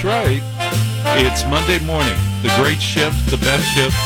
That's right. It's Monday morning. The great shift, the best shift.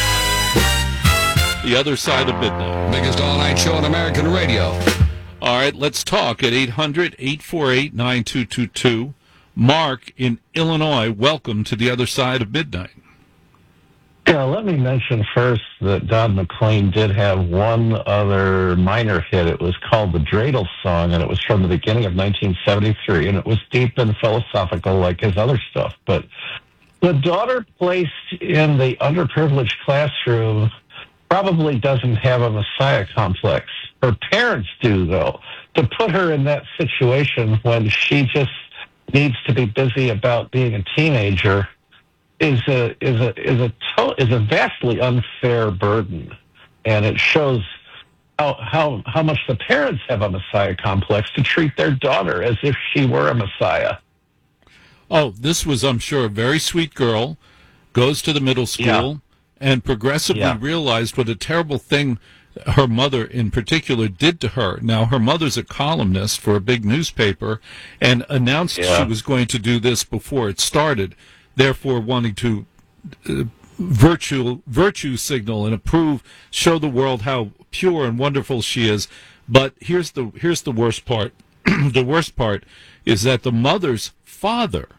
The other side of midnight. Biggest all-night show on American radio. All right, let's talk at 800-848-9222. Mark in Illinois, welcome to the other side of midnight. Yeah, let me mention first that Don McLean did have one other minor hit. It was called the Dreidel Song, and it was from the beginning of 1973, and it was deep and philosophical like his other stuff. But the daughter placed in the underprivileged classroom probably doesn't have a messiah complex. Her parents do, though. To put her in that situation when she just needs to be busy about being a teenager is a vastly unfair burden, and it shows how much the parents have a messiah complex to treat their daughter as if she were a messiah. Oh, this was, I'm sure, a very sweet girl, goes to the middle school, and progressively realized what a terrible thing her mother in particular did to her. Now, her mother's a columnist for a big newspaper and announced she was going to do this before it started, therefore wanting to virtue signal and show the world how pure and wonderful she is. But here's the worst part. The worst part is that the mother's father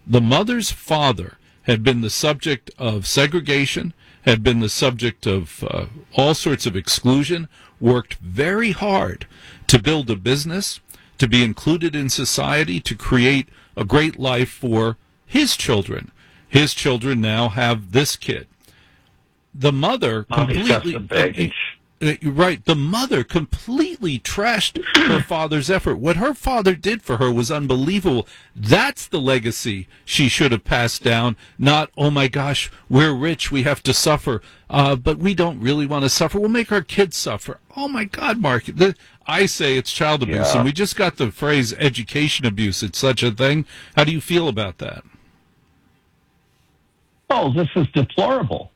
had been the subject of segregation, had been the subject of all sorts of exclusion, worked very hard to build a business, to be included in society, to create a great life for his children. His children now have this kid. The mother completely... Right, the mother completely trashed her father's effort. What her father did for her was unbelievable. That's the legacy she should have passed down, not, oh my gosh, we're rich, we have to suffer, but we don't really want to suffer. We'll make our kids suffer. Oh my God, Mark, I say it's child abuse, and we just got the phrase education abuse. It's such a thing. How do you feel about that? Oh, this is deplorable.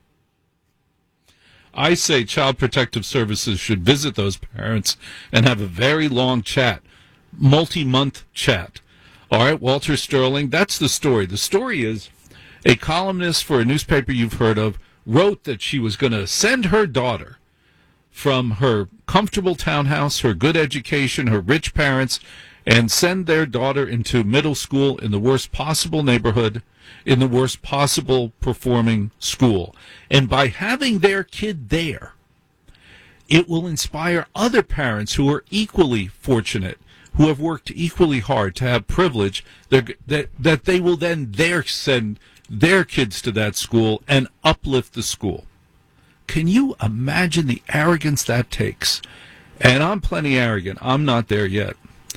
I say Child Protective Services should visit those parents and have a very long chat, multi-month chat. All right, Walter Sterling, that's the story. The story is a columnist for a newspaper you've heard of wrote that she was going to send her daughter from her comfortable townhouse, her good education, her rich parents, and send their daughter into middle school in the worst possible neighborhood, in the worst possible performing school. And by having their kid there, it will inspire other parents who are equally fortunate, who have worked equally hard to have privilege, that they will then send their kids to that school and uplift the school. Can you imagine the arrogance that takes? And I'm plenty arrogant. I'm not there yet.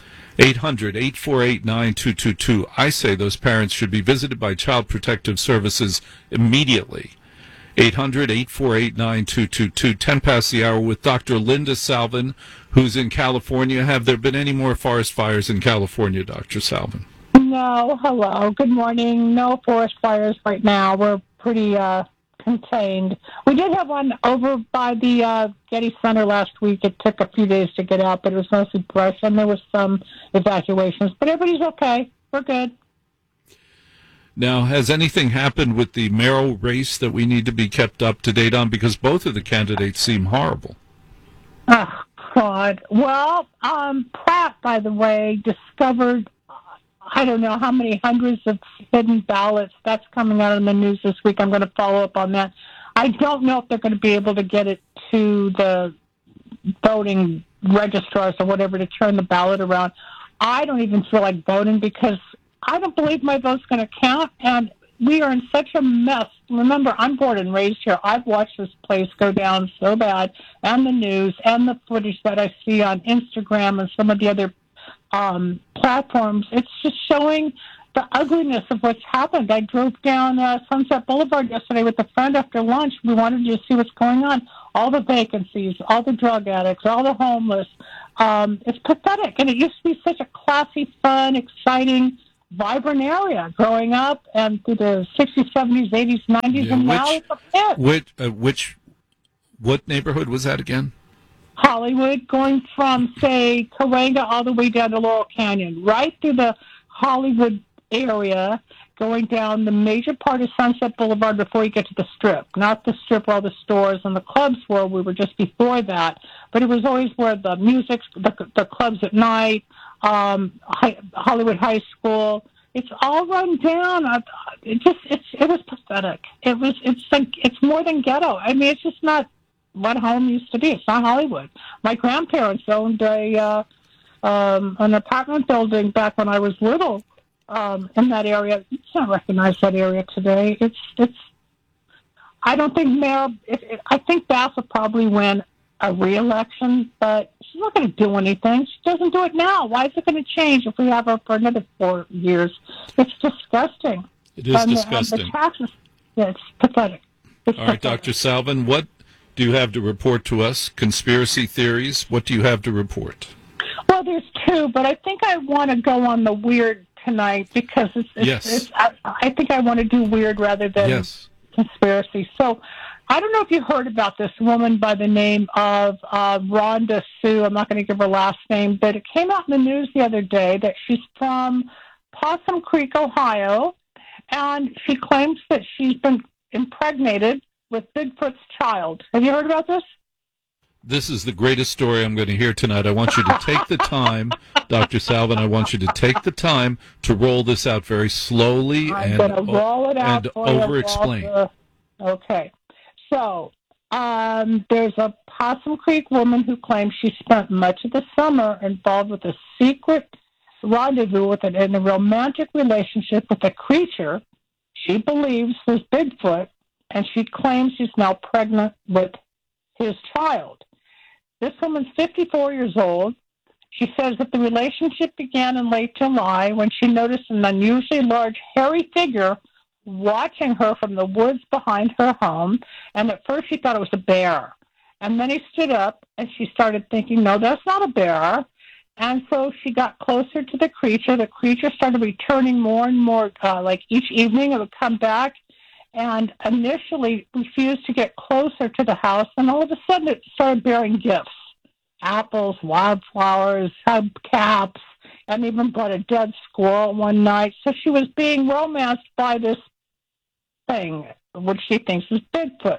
800-848-9222. I say those parents should be visited by Child Protective Services immediately. 800-848-9222. 10 past the hour with Dr. Linda Salvin, who's in California. Have there been any more forest fires in California, Dr. Salvin? No, hello. Good morning. No forest fires right now. We're pretty contained. We did have one over by the Getty Center last week. It took a few days to get out, but it was mostly brush, and there was some evacuations. But everybody's okay. We're good. Now, has anything happened with the mayoral race that we need to be kept up to date on? Because both of the candidates seem horrible. Oh, God. Well, Pratt, by the way, discovered I don't know how many hundreds of hidden ballots. That's coming out in the news this week. I'm going to follow up on that. I don't know if they're going to be able to get it to the voting registrars or whatever to turn the ballot around. I don't even feel like voting because I don't believe my vote's going to count, and we are in such a mess. Remember, I'm born and raised here. I've watched this place go down so bad, and the news, and the footage that I see on Instagram and some of the other platforms. It's just showing the ugliness of what's happened. I drove down Sunset Boulevard yesterday with a friend after lunch. We wanted to see what's going on. All the vacancies, all the drug addicts, all the homeless. It's pathetic. And it used to be such a classy, fun, exciting, vibrant area growing up and through the 60s, 70s, 80s, 90s, and now it's a pit. What neighborhood was that again? Hollywood, going from, say, Cahuenga all the way down to Laurel Canyon, right through the Hollywood area. going down the major part of Sunset Boulevard before you get to the Strip. Not the Strip where all the stores and the clubs were. We were just before that. But it was always where the music, the clubs at night, Hollywood High School. It's all run down. It was pathetic. It's more than ghetto. I mean, it's just not what home used to be. It's not Hollywood. My grandparents owned an apartment building back when I was little. In that area, you can't recognize that area today. I don't think I think Bass will probably win a re-election, but she's not going to do anything. She doesn't do it now. Why is it going to change if we have her for another 4 years? It's disgusting. It is disgusting. The taxes, it's pathetic. All right, Dr. Salvin, what do you have to report to us? Conspiracy theories, what do you have to report? Well, there's two, but I think I want to go on the weird tonight because I think I want to do weird rather than conspiracy. So I don't know if you heard about this woman by the name of Rhonda Sue. I'm not going to give her last name, but it came out in the news the other day that she's from Possum Creek, Ohio, and she claims that she's been impregnated with Bigfoot's child. Have you heard about this? This is the greatest story I'm going to hear tonight. I want you to take the time, Dr. Salvin, I want you to take the time to roll this out very slowly and over-explain. Okay. So, there's a Possum Creek woman who claims she spent much of the summer involved with a secret rendezvous in a romantic relationship with a creature she believes was Bigfoot, and she claims she's now pregnant with his child. This woman's 54 years old. She says that the relationship began in late July when she noticed an unusually large, hairy figure watching her from the woods behind her home, and at first she thought it was a bear. And then he stood up, and she started thinking, no, that's not a bear. And so she got closer to the creature. The creature started returning more and more, like each evening it would come back, and initially refused to get closer to the house, and all of a sudden it started bearing gifts. Apples, wildflowers, hubcaps, and even brought a dead squirrel one night. So she was being romanced by this thing, which she thinks is Bigfoot.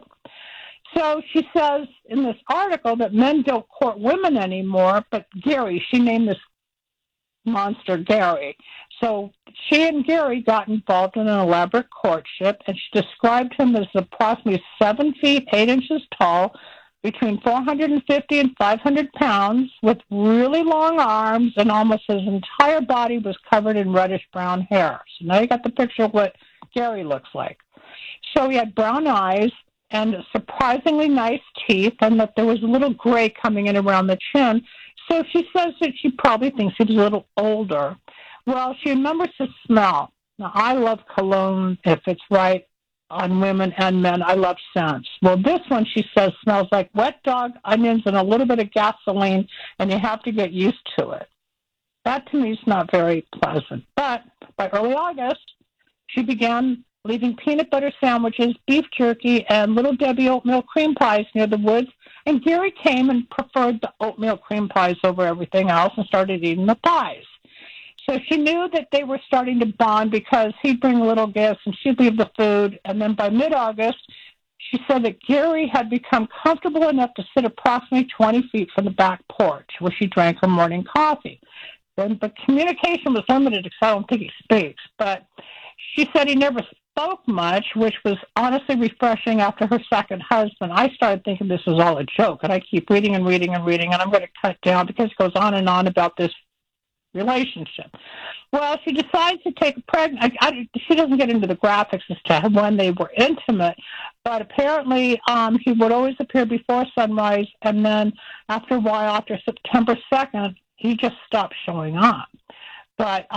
So she says in this article that men don't court women anymore, but Gary, she named this monster Gary. So she and Gary got involved in an elaborate courtship, and she described him as approximately 7 feet, 8 inches tall, between 450 and 500 pounds, with really long arms, and almost his entire body was covered in reddish-brown hair. So now you got the picture of what Gary looks like. So he had brown eyes and surprisingly nice teeth, and that there was a little gray coming in around the chin. So she says that she probably thinks he was a little older. Well, she remembers the smell. Now, I love cologne if it's right on women and men. I love scents. Well, this one, she says, smells like wet dog, onions, and a little bit of gasoline, and you have to get used to it. That, to me, is not very pleasant. But by early August, she began leaving peanut butter sandwiches, beef jerky, and Little Debbie oatmeal cream pies near the woods. And Gary came and preferred the oatmeal cream pies over everything else and started eating the pies. So she knew that they were starting to bond because he'd bring little gifts and she'd leave the food. And then by mid-August, she said that Gary had become comfortable enough to sit approximately 20 feet from the back porch where she drank her morning coffee. Then the communication was limited because I don't think he speaks. But she said he never spoke much, which was honestly refreshing after her second husband. I started thinking this was all a joke, and I keep reading and reading and reading, and I'm going to cut down because it goes on and on about this relationship. Well, she decides to take a pregnant. She doesn't get into the graphics as to when they were intimate, but apparently he would always appear before sunrise, and then after a while, after September 2nd, he just stopped showing up. But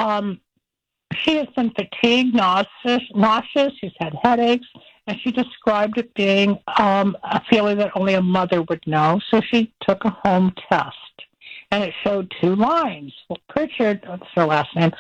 she has been fatigued, nauseous, she's had headaches, and she described it being a feeling that only a mother would know. So she took a home test, and it showed 2 lines. Well, Pritchard, that's her last name,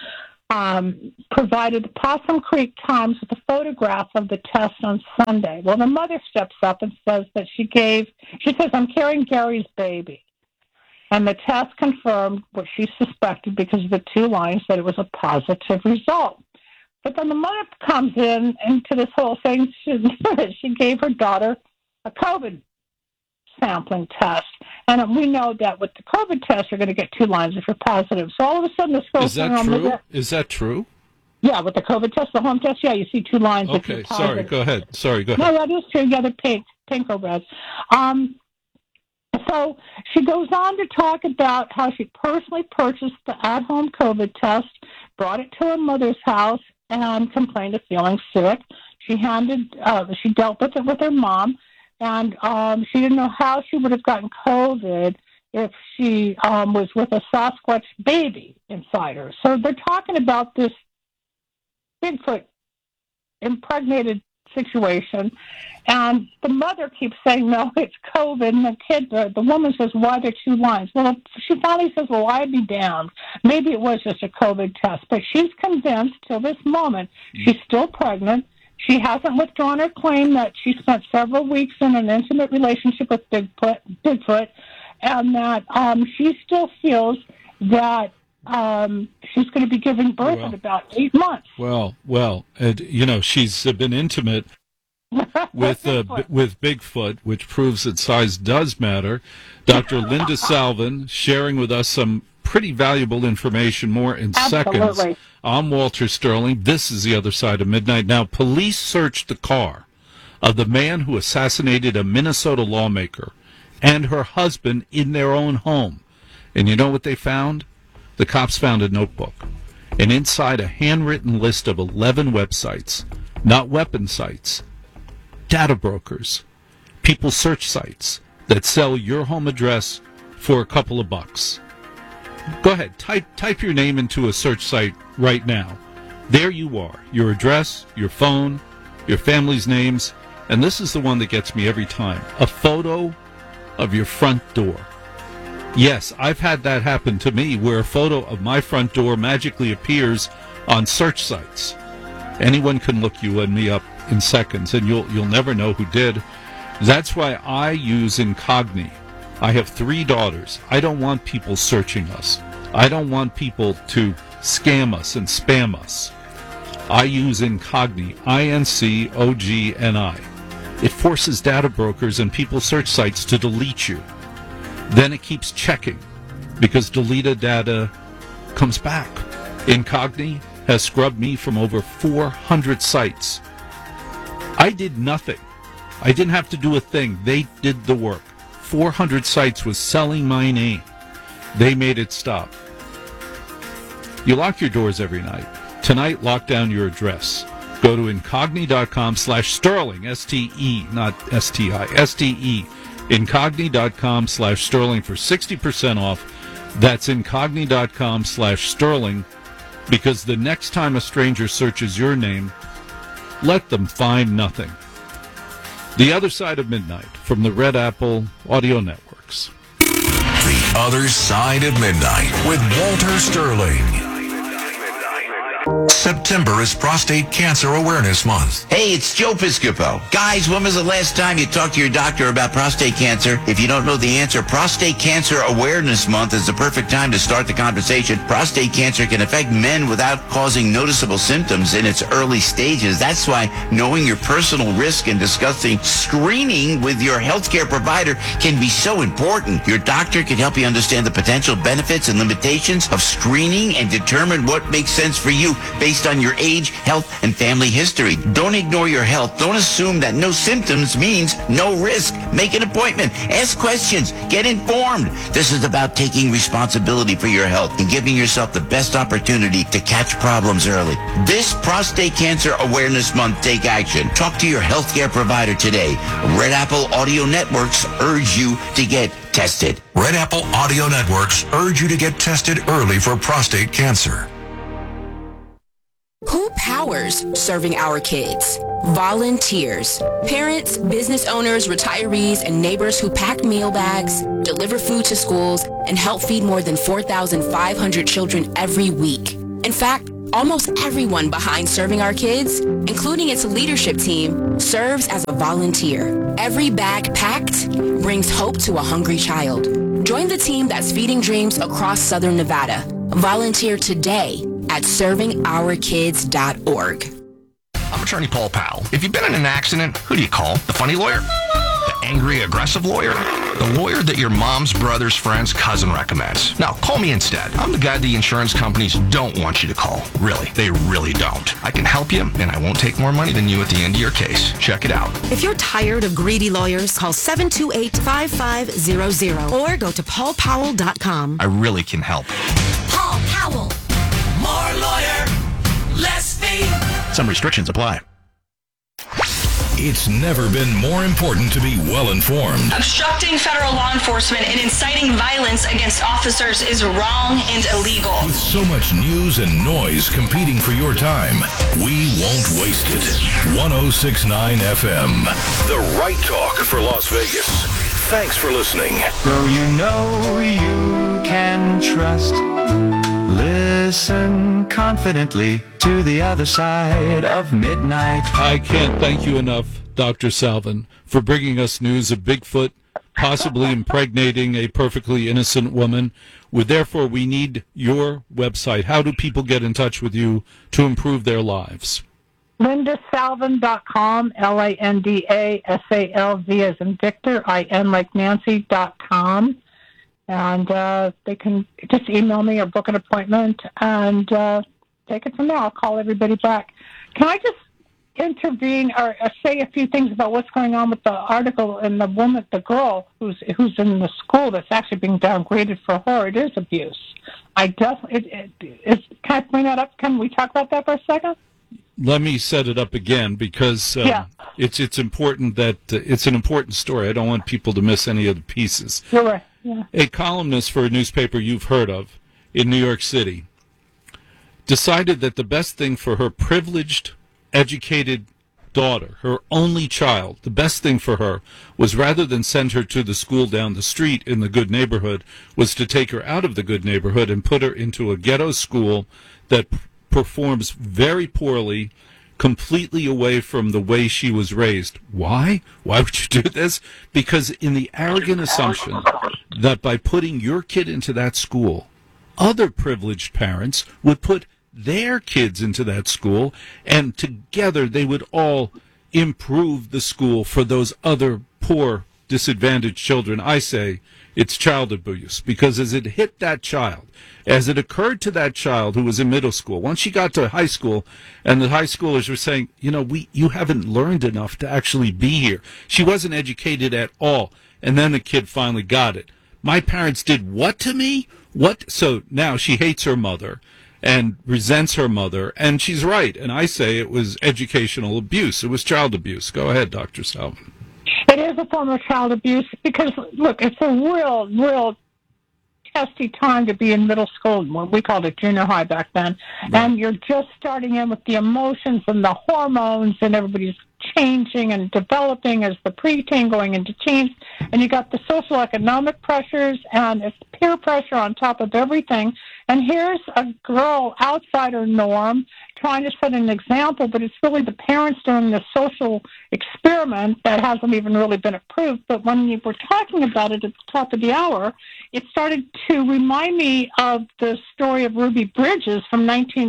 provided the Possum Creek Times with a photograph of the test on Sunday. Well, the mother steps up and says that she says, I'm carrying Gary's baby. And the test confirmed what she suspected because of the 2 lines, that it was a positive result. But then the mother comes in into this whole thing. She gave her daughter a COVID sampling test. And we know that with the COVID test, you're going to get 2 lines if you're positive. So all of a sudden, this girl's Is that true? Is that true? Yeah, with the COVID test, the home test, you see 2 lines if you're Okay, positive. go ahead. No, that is true. Yeah, they're pink or red. So she goes on to talk about how she personally purchased the at-home COVID test, brought it to her mother's house, and complained of feeling sick. She dealt with it with her mom, and she didn't know how she would have gotten COVID if she was with a Sasquatch baby inside her. So they're talking about this Bigfoot impregnated situation, and the mother keeps saying, no, it's COVID, and the woman says, why there 2 lines? Well, she finally says, well, I'd be damned. Maybe it was just a COVID test, but she's convinced till this moment she's still pregnant. She hasn't withdrawn her claim that she spent several weeks in an intimate relationship with Bigfoot, and that she still feels that she's going to be giving birth in about 8 months. Well, and, she's been intimate with Bigfoot, which proves that size does matter. Dr. Linda Salvin sharing with us some pretty valuable information more in seconds. I'm Walter Sterling. This is The Other Side of Midnight. Now, police searched the car of the man who assassinated a Minnesota lawmaker and her husband in their own home. And you know what they found? The cops found a notebook, and inside a handwritten list of 11 websites, not weapon sites, data brokers, people search sites that sell your home address for a couple of bucks. Go ahead, type your name into a search site right now. There you are, your address, your phone, your family's names, and this is the one that gets me every time, a photo of your front door. Yes, I've had that happen to me, where a photo of my front door magically appears on search sites. Anyone can look you and me up in seconds, and you'll never know who did. That's why I use Incogni. I have 3 daughters. I don't want people searching us. I don't want people to scam us and spam us. I use Incogni, INCOGNI. It forces data brokers and people search sites to delete you. Then it keeps checking, because deleted data comes back. Incogni has scrubbed me from over 400 sites. I did nothing. I didn't have to do a thing. They did the work. 400 sites was selling my name. They made it stop. You lock your doors every night. Tonight, lock down your address. Go to incogni.com/Sterling, S-T-E, not S-T-I, S-T-E. Incogni.com/Sterling for 60% off. That's Incogni.com/Sterling, because the next time a stranger searches your name, let them find nothing. The Other Side of Midnight from the Red Apple Audio Networks. The Other Side of Midnight with Walter Sterling. September is Prostate Cancer Awareness Month. Hey, it's Joe Piscopo. Guys, when was the last time you talked to your doctor about prostate cancer? If you don't know the answer, Prostate Cancer Awareness Month is the perfect time to start the conversation. Prostate cancer can affect men without causing noticeable symptoms in its early stages. That's why knowing your personal risk and discussing screening with your healthcare provider can be so important. Your doctor can help you understand the potential benefits and limitations of screening and determine what makes sense for you based on your age, health, and family history. Don't ignore your health. Don't assume that no symptoms means no risk. Make an appointment. Ask questions. Get informed. This is about taking responsibility for your health and giving yourself the best opportunity to catch problems early. This Prostate Cancer Awareness Month, take action. Talk to your healthcare provider today. Red Apple Audio Networks urge you to get tested. Red Apple Audio Networks urge you to get tested early for prostate cancer. Who powers serving our kids? Volunteers. Parents, business owners, retirees, and neighbors who pack meal bags, deliver food to schools, and help feed more than 4,500 children every week. In fact, almost everyone behind Serving Our Kids, including its leadership team, serves as a volunteer. Every bag packed brings hope to a hungry child. Join the team that's feeding dreams across Southern Nevada. Volunteer today at servingourkids.org. I'm attorney Paul Powell. If you've been in an accident, who do you call? The funny lawyer? The angry, aggressive lawyer? The lawyer that your mom's brother's friend's cousin recommends. No, call me instead. I'm the guy the insurance companies don't want you to call. Really, they really don't. I can help you, and I won't take more money than you at the end of your case. Check it out. If you're tired of greedy lawyers, call 728-5500 or go to paulpowell.com. I really can help. Paul Powell. More lawyer, less fee. Some restrictions apply. It's never been more important to be well-informed. Obstructing federal law enforcement and inciting violence against officers is wrong and illegal. With so much news and noise competing for your time, we won't waste it. 106.9 FM, the right talk for Las Vegas. Thanks for listening. So you know you can trust. Listen confidently to the other side of midnight. I can't thank you enough, Dr. Salvin, for bringing us news of Bigfoot possibly impregnating a perfectly innocent woman. Therefore, we need your website. How do people get in touch with you to improve their lives? LindaSalvin.com, LindaSalv as in Victor, IN like Nancy.com. And they can just email me or book an appointment and take it from there. I'll call everybody back. Can I just intervene or say a few things about what's going on with the article and the girl who's in the school that's actually being downgraded for her? It is abuse. Can I bring that up? Can we talk about that for a second? Let me set it up again because it's important that it's an important story. I don't want people to miss any of the pieces. You're right. Yeah. A columnist for a newspaper you've heard of in New York City decided that the best thing for her privileged, educated daughter, her only child, the best thing for her was, rather than send her to the school down the street in the good neighborhood, was to take her out of the good neighborhood and put her into a ghetto school that performs very poorly, completely away from the way she was raised. Why? Why would you do this? Because in the arrogant assumption that by putting your kid into that school, other privileged parents would put their kids into that school, and together they would all improve the school for those other poor, disadvantaged children. I say it's child abuse, because as it hit that child, as it occurred to that child who was in middle school, once she got to high school, and the high schoolers were saying, you haven't learned enough to actually be here. She wasn't educated at all. And then the kid finally got it. My parents did what to me? What? So now she hates her mother and resents her mother, and she's right. And I say it was educational abuse. It was child abuse. Go ahead, Dr. Salvin. It is a form of child abuse because, look, it's a real testy time to be in middle school. We called it junior high back then. Right. And you're just starting in with the emotions and the hormones, and everybody's changing and developing as the preteen going into teens. And you got the social economic pressures, and it's peer pressure on top of everything. And here's a girl outside her norm trying to set an example, but it's really the parents doing the social experiment that hasn't even really been approved. But when you were talking about it at the top of the hour, it started to remind me of the story of Ruby Bridges from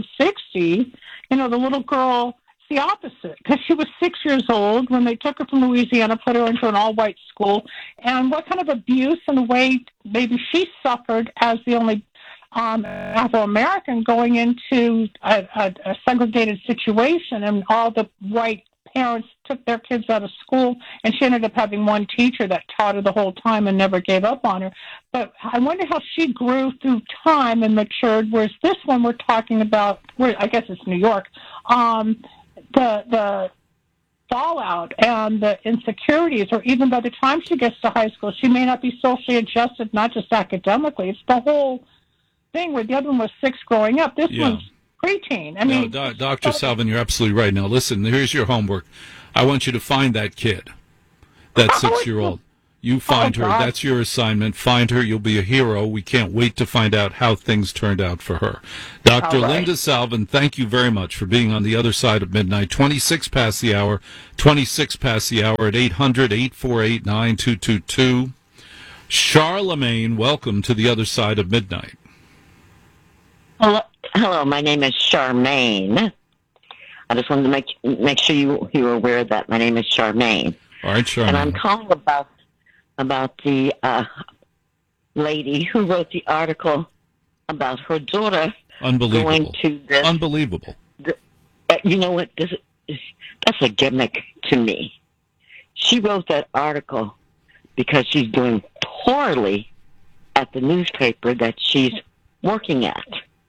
1960. The little girl, the opposite, because she was 6 years old when they took her from Louisiana, put her into an all-white school, and what kind of abuse and way maybe she suffered as the only Afro-American going into a segregated situation, and all the white parents took their kids out of school, and she ended up having one teacher that taught her the whole time and never gave up on her. But I wonder how she grew through time and matured, whereas this one we're talking about, I guess it's New York, the fallout and the insecurities, or even by the time she gets to high school, she may not be socially adjusted, not just academically. It's the whole thing where the other one was 6 growing up. This one's preteen. I mean, Dr. Salvin, you're absolutely right. Now, listen, here's your homework. I want you to find that kid, that 6-year-old. You find her. That's your assignment. Find her. You'll be a hero. We can't wait to find out how things turned out for her. Dr. Linda Salvin, thank you very much for being on the other side of midnight. 26 past the hour at 800-848-9222. Charlemagne, welcome to the other side of midnight. Hello. My name is Charmaine. I just wanted to make sure you were aware that my name is Charmaine. All right, Charmaine. And I'm calling about the lady who wrote the article about her daughter going to this. Unbelievable. You know what? That's a gimmick to me. She wrote that article because she's doing poorly at the newspaper that she's working at.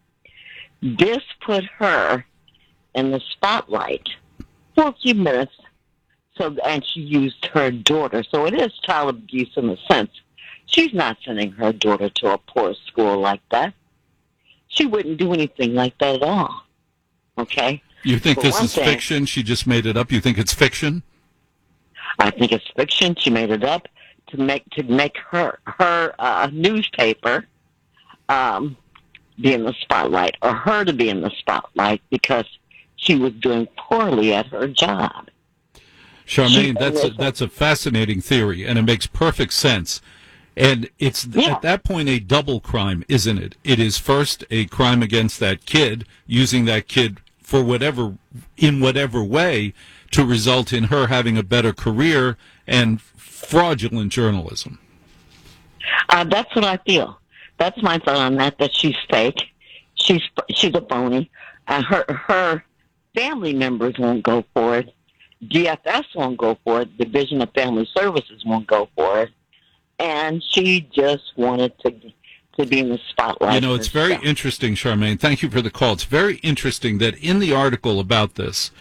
This put her in the spotlight for a few minutes, and she used her daughter. So it is child abuse in a sense. She's not sending her daughter to a poor school like that. She wouldn't do anything like that at all. Okay? You think this is fiction? She just made it up? You think it's fiction? I think it's fiction. She made it up to make her newspaper be in the spotlight, or her to be in the spotlight, because she was doing poorly at her job. Charmaine, that's a fascinating theory, and it makes perfect sense. And it's at that point a double crime, isn't it? It is first a crime against that kid, using that kid for in whatever way to result in her having a better career, and fraudulent journalism. That's what I feel. That's my thought on that she's fake. She's a phony. Her family members won't go for it. DFS won't go for it. Division of Family Services won't go for it. And she just wanted to be in the spotlight. You know, it's very interesting, Charmaine. Thank you for the call. It's very interesting that in the article about this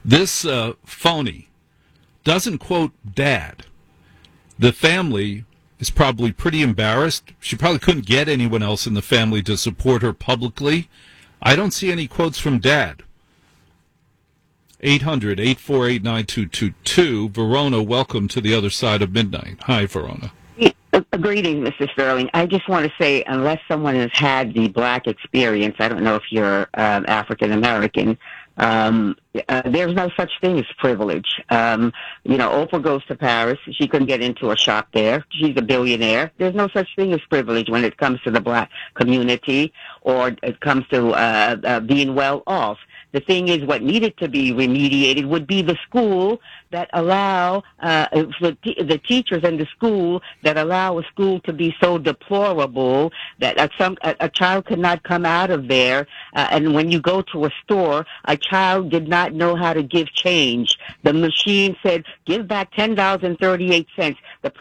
phony doesn't quote Dad. The family is probably pretty embarrassed. She probably couldn't get anyone else in the family to support her publicly. I don't see any quotes from Dad. 800-848-9222. Verona, welcome to the other side of midnight. Hi, Verona. Greetings, Mr. Sterling. I just want to say, unless someone has had the black experience, I don't know if you're African American, there's no such thing as privilege. Oprah goes to Paris. She couldn't get into a shop there. She's a billionaire. There's no such thing as privilege when it comes to the black community, or it comes to being well off. The thing is, what needed to be remediated would be the school that allow the teachers in the school that allow a school to be so deplorable that a child could not come out of there. And when you go to a store, a child did not know how to give change. The machine said, "Give back $10.38."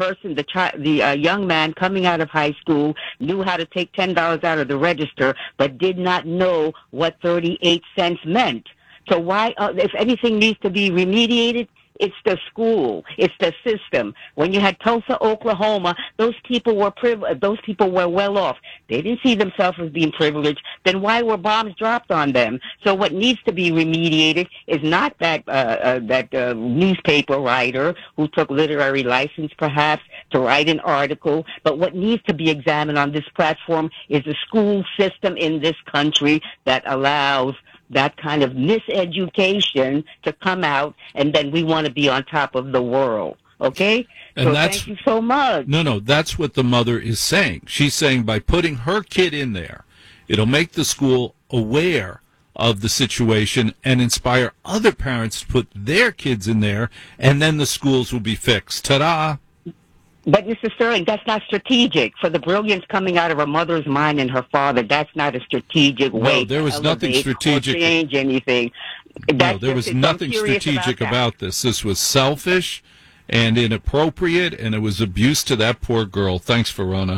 The young man coming out of high school knew how to take $10 out of the register, but did not know what 38 cents meant. So why, if anything needs to be remediated, it's the school, it's the system. When you had Tulsa, Oklahoma, those people were well off. They didn't see themselves as being privileged. Then why were bombs dropped on them? So what needs to be remediated is not that newspaper writer who took literary license, perhaps, to write an article. But what needs to be examined on this platform is the school system in this country that allows that kind of miseducation to come out, and then we want to be on top of the world. Okay? And so thank you so much. No, that's what the mother is saying. She's saying by putting her kid in there, it'll make the school aware of the situation and inspire other parents to put their kids in there, and then the schools will be fixed. Ta-da! But, Mr. Sterling, that's not strategic. For the brilliance coming out of her mother's mind and her father, that's not a strategic way there was nothing strategic. Or change anything. No, there was nothing strategic about this. This was selfish and inappropriate, and it was abuse to that poor girl. Thanks, Verona.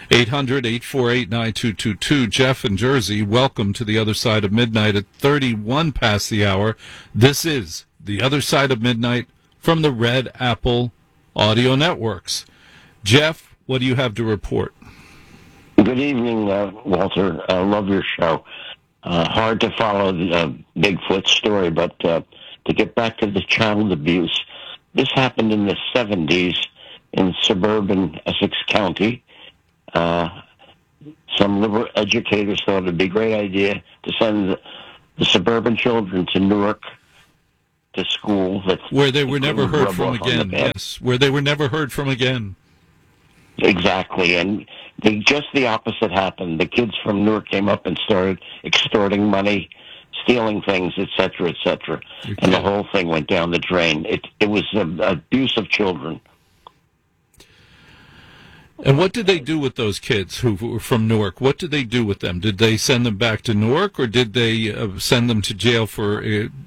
800-848-9222. Jeff in Jersey, welcome to the other side of midnight at 31 past the hour. This is the other side of midnight from the Red Apple Audio Networks. Jeff, what do you have to report? Good evening, Walter. I love your show. Hard to follow the Bigfoot story, but to get back to the child abuse, this happened in the 70s in suburban Essex County. Some liberal educators thought it would be a great idea to send the suburban children to Newark to school. Where they were never heard from again. Yes, where they were never heard from again. Exactly, and Just the opposite happened. The kids from Newark came up and started extorting money, stealing things, et cetera, and the whole thing went down the drain. It was abuse of children. And what did they do with those kids who were from Newark? What did they do with them? Did they send them back to Newark, or did they send them to jail for